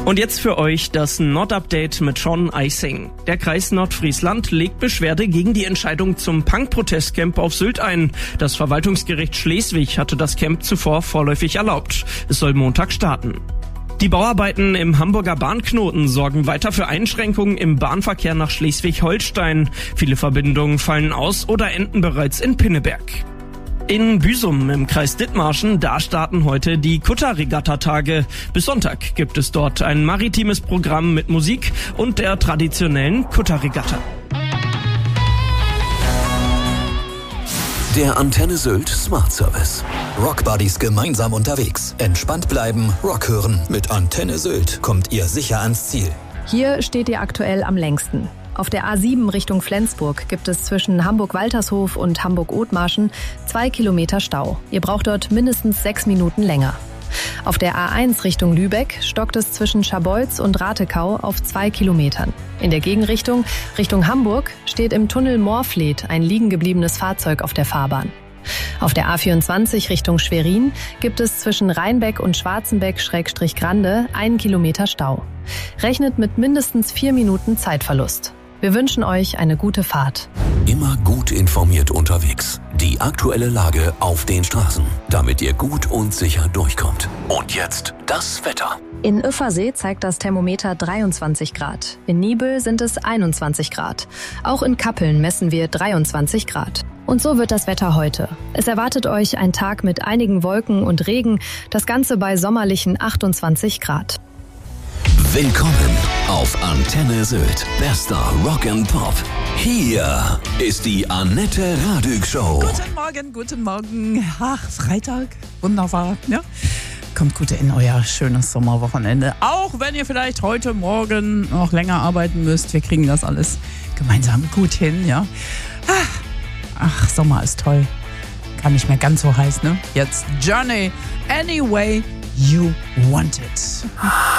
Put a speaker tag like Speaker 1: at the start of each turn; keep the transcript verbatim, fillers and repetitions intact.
Speaker 1: Und jetzt für euch das Nord-Update mit Sean Eising. Der Kreis Nordfriesland legt Beschwerde gegen die Entscheidung zum Punk-Protestcamp auf Sylt ein. Das Verwaltungsgericht Schleswig hatte das Camp zuvor vorläufig erlaubt. Es soll Montag starten. Die Bauarbeiten im Hamburger Bahnknoten sorgen weiter für Einschränkungen im Bahnverkehr nach Schleswig-Holstein. Viele Verbindungen fallen aus oder enden bereits in Pinneberg. In Büsum im Kreis Dithmarschen, da starten heute die Kutterregatta-Tage. Bis Sonntag gibt es dort ein maritimes Programm mit Musik und der traditionellen Kutterregatta.
Speaker 2: Der Antenne Sylt Smart Service. Rockbuddies gemeinsam unterwegs. Entspannt bleiben, Rock hören. Mit Antenne Sylt kommt ihr sicher ans Ziel.
Speaker 3: Hier steht ihr aktuell am längsten. Auf der A sieben Richtung Flensburg gibt es zwischen Hamburg-Waltershof und Hamburg-Othmarschen zwei Kilometer Stau. Ihr braucht dort mindestens sechs Minuten länger. Auf der A eins Richtung Lübeck stockt es zwischen Scharbeutz und Ratekau auf zwei Kilometern. In der Gegenrichtung, Richtung Hamburg, steht im Tunnel Moorfleet ein liegen gebliebenes Fahrzeug auf der Fahrbahn. Auf der A vierundzwanzig Richtung Schwerin gibt es zwischen Rheinbeck und Schwarzenbeck-Grande einen Kilometer Stau. Rechnet mit mindestens vier Minuten Zeitverlust. Wir wünschen euch eine gute Fahrt.
Speaker 2: Immer gut informiert unterwegs. Die aktuelle Lage auf den Straßen, damit ihr gut und sicher durchkommt. Und jetzt das Wetter.
Speaker 3: In Üffersee zeigt das Thermometer dreiundzwanzig Grad. In Nibel sind es einundzwanzig Grad. Auch in Kappeln messen wir dreiundzwanzig Grad. Und so wird das Wetter heute. Es erwartet euch ein Tag mit einigen Wolken und Regen, das Ganze bei sommerlichen achtundzwanzig Grad.
Speaker 2: Willkommen auf Antenne Sylt. Bester Rock and Pop. Hier ist die Annette Radig Show.
Speaker 4: Guten Morgen, guten Morgen. Ach, Freitag. Wunderbar. Ja. Kommt gut in euer schönes Sommerwochenende. Auch wenn ihr vielleicht heute Morgen noch länger arbeiten müsst. Wir kriegen das alles gemeinsam gut hin. Ja. Ach, Sommer ist toll. Kann nicht mehr ganz so heiß, ne? Jetzt Journey. Any way you want it.